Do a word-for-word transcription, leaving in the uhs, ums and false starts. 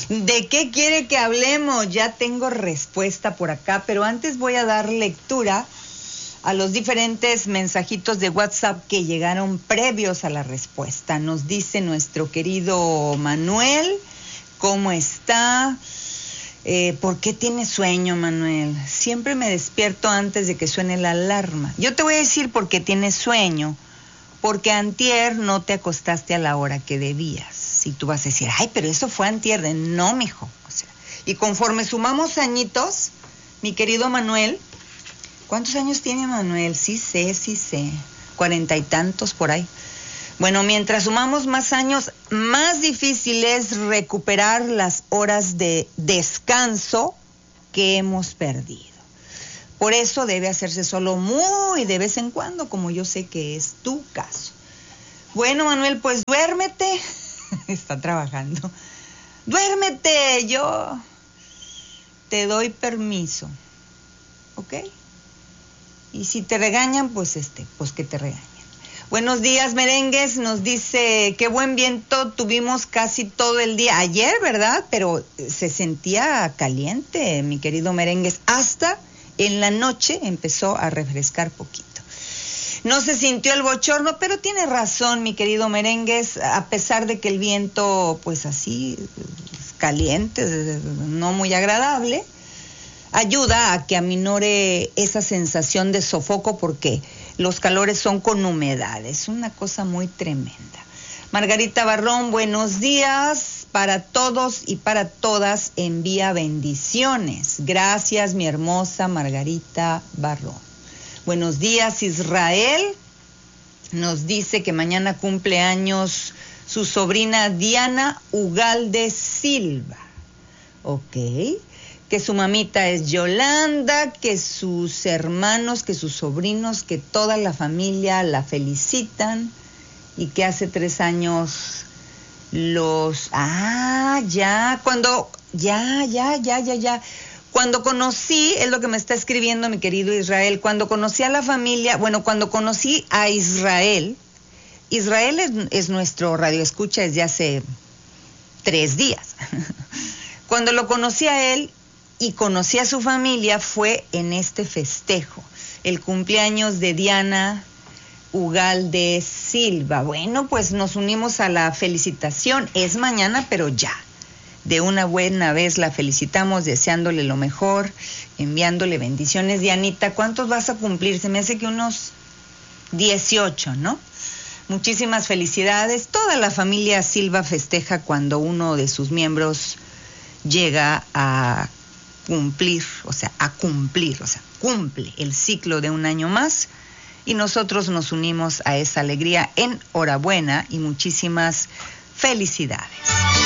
¿De qué quiere que hablemos? Ya tengo respuesta por acá, pero antes voy a dar lectura a los diferentes mensajitos de WhatsApp que llegaron previos a la respuesta. Nos dice nuestro querido Manuel, ¿cómo está? Eh, ¿Por qué tiene sueño, Manuel? Siempre me despierto antes de que suene la alarma. Yo te voy a decir por qué tienes sueño. Porque antier no te acostaste a la hora que debías. Y tú vas a decir, ay, pero eso fue antier. De no, mijo. O sea, y conforme sumamos añitos, mi querido Manuel, ¿cuántos años tiene Manuel? Sí sé, sí sé. Cuarenta y tantos por ahí. Bueno, mientras sumamos más años, más difícil es recuperar las horas de descanso que hemos perdido. Por eso debe hacerse solo muy de vez en cuando, como yo sé que es tu caso. Bueno, Manuel, pues duérmete. Está trabajando. Duérmete, yo te doy permiso. ¿Ok? Y si te regañan, pues este, pues que te regañen. Buenos días, merengues. Nos dice, qué buen viento tuvimos casi todo el día. Ayer, ¿verdad? Pero se sentía caliente, mi querido merengues. Hasta en la noche empezó a refrescar poquito. No se sintió el bochorno, pero tiene razón, mi querido merengues. A pesar de que el viento, pues así, caliente, no muy agradable, ayuda a que aminore esa sensación de sofoco porque los calores son con humedad. Es una cosa muy tremenda. Margarita Barrón, buenos días para todos y para todas. Envía bendiciones. Gracias, mi hermosa Margarita Barrón. Buenos días, Israel. Nos dice que mañana cumple años su sobrina Diana Ugalde Silva. Ok. Que su mamita es Yolanda, que sus hermanos, que sus sobrinos, que toda la familia la felicitan y que hace tres años los... Ah, ya, cuando... Ya, ya, ya, ya, ya. Cuando conocí, es lo que me está escribiendo mi querido Israel, cuando conocí a la familia, bueno, cuando conocí a Israel, Israel es, es nuestro radioescucha desde hace tres días. Cuando lo conocí a él y conocí a su familia fue en este festejo, el cumpleaños de Diana Ugalde Silva. Bueno, pues nos unimos a la felicitación. Es mañana, pero ya. De una buena vez la felicitamos, deseándole lo mejor, enviándole bendiciones. Dianita, ¿cuántos vas a cumplir? Se me hace que unos dieciocho, ¿no? Muchísimas felicidades. Toda la familia Silva festeja cuando uno de sus miembros llega a cumplir, o sea, a cumplir, o sea, cumple el ciclo de un año más. Y nosotros nos unimos a esa alegría. Enhorabuena y muchísimas felicidades.